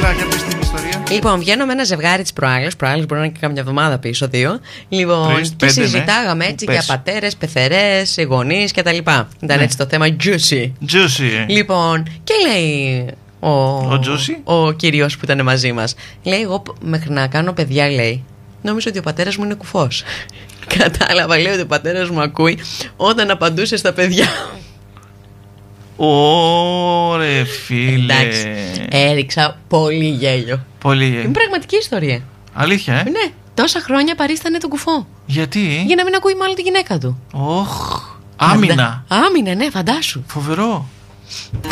για πες την ιστορία. Λοιπόν, βγαίνω με ένα ζευγάρι της προάλλες μπορεί να είναι και κάμια εβδομάδα πίσω, 2. Λοιπόν, 3, και 5, συζητάγαμε έτσι για πατέρες, πεθερές, γονείς κτλ. Ήταν έτσι το θέμα juicy. Λοιπόν, και λέει ο κύριος που ήταν μαζί μας, λέει, εγώ μέχρι να κάνω παιδιά, λέει, νομίζω ότι ο πατέρας μου είναι κουφός. Κατάλαβα, λέει, ότι ο πατέρας μου ακούει όταν απαντούσε στα παιδιά. Ωρε φίλε. Εντάξει, έριξα πολύ γέλιο. Είναι πραγματική ιστορία. Αλήθεια, Ναι, τόσα χρόνια παρίστανε τον κουφό. Γιατί? Για να μην ακούει μάλλον τη γυναίκα του. Άμυνα. Άμυνα, ναι, φαντάσου. Φοβερό.